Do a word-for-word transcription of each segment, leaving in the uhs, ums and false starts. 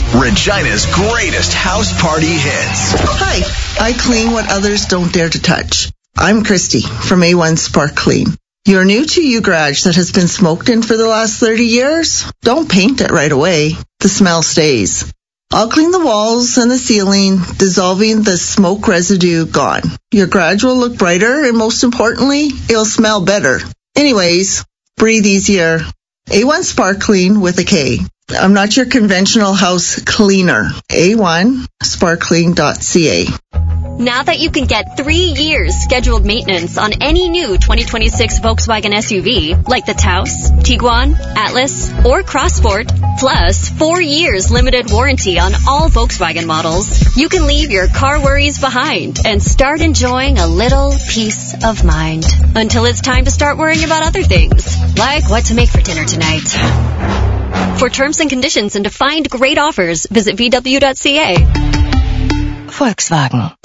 Regina's greatest house party hits. Hi, I clean what others don't dare to touch. I'm Christy from A one Spark Clean. You're new to your garage that has been smoked in for the last thirty years? Don't paint it right away. The smell stays. I'll clean the walls and the ceiling, dissolving the smoke residue gone. Your garage will look brighter, and most importantly, it'll smell better. Anyways, breathe easier. A one Spark Clean with a K. I'm not your conventional house cleaner. A one spark clean dot c a. Now that you can get three years scheduled maintenance on any new twenty twenty-six Volkswagen S U V, like the Taos, Tiguan, Atlas, or Crossport, plus four years limited warranty on all Volkswagen models, you can leave your car worries behind and start enjoying a little peace of mind. Until it's time to start worrying about other things, like what to make for dinner tonight. For terms and conditions and to find great offers, visit v w dot c a. Volkswagen.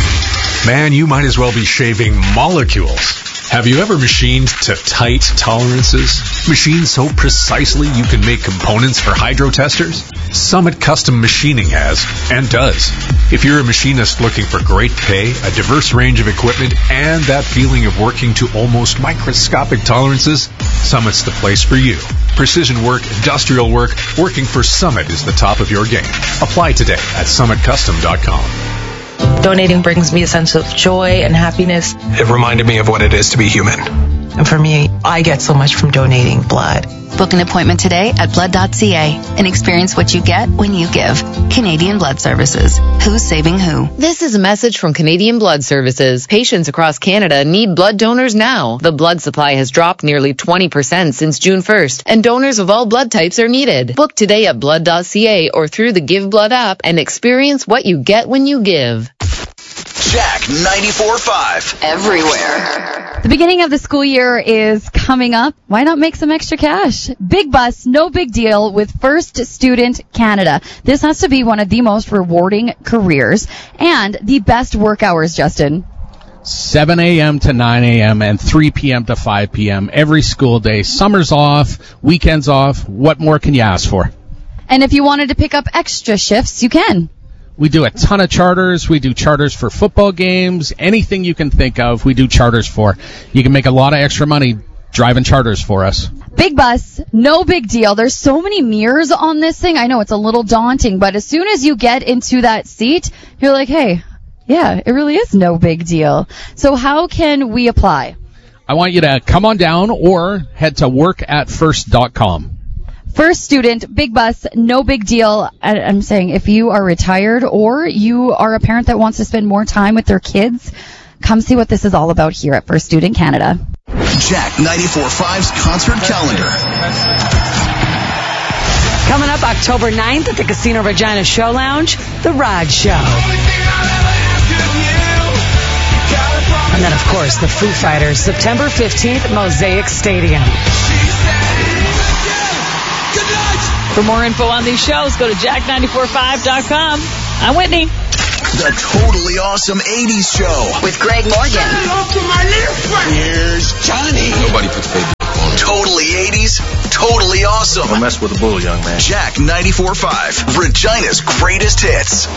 Man, you might as well be shaving molecules. Have you ever machined to tight tolerances? Machined so precisely you can make components for hydro testers? Summit Custom Machining has, and does. If you're a machinist looking for great pay, a diverse range of equipment, and that feeling of working to almost microscopic tolerances, Summit's the place for you. Precision work, industrial work, working for Summit is the top of your game. Apply today at summit custom dot com. Donating brings me a sense of joy and happiness. It reminded me of what it is to be human. And for me, I get so much from donating blood. Book an appointment today at blood dot c a and experience what you get when you give. Canadian Blood Services. Who's saving who? This is a message from Canadian Blood Services. Patients across Canada need blood donors now. The blood supply has dropped nearly twenty percent since June first, and donors of all blood types are needed. Book today at blood dot c a or through the Give Blood app and experience what you get when you give. Jack ninety-four point five. Everywhere. The beginning of the school year is coming up. Why not make some extra cash? Big Bus, no big deal with First Student Canada. This has to be one of the most rewarding careers and the best work hours, Justin. seven a.m. to nine a.m. and three p.m. to five p.m. every school day. Summers off, weekends off. What more can you ask for? And if you wanted to pick up extra shifts, you can. We do a ton of charters. We do charters for football games. Anything you can think of, we do charters for. You can make a lot of extra money driving charters for us. Big Bus, no big deal. There's so many mirrors on this thing. I know it's a little daunting, but as soon as you get into that seat, you're like, hey, yeah, it really is no big deal. So how can we apply? I want you to come on down or head to work at first dot com. First Student, Big Bus, no big deal. I'm saying if you are retired or you are a parent that wants to spend more time with their kids, come see what this is all about here at First Student Canada. Jack ninety-four point five's concert calendar. Coming up October ninth at the Casino Regina Show Lounge, The Rod Show. And then, of course, the Foo Fighters, September fifteenth, Mosaic Stadium. For more info on these shows, go to jack ninety-four point five dot com. I'm Whitney. The Totally Awesome eighties Show with Greg Morgan. Here's Johnny. Nobody puts baby on. Totally eighties, totally awesome. Don't mess with the bull, young man. Jack ninety-four point five, Regina's greatest hits.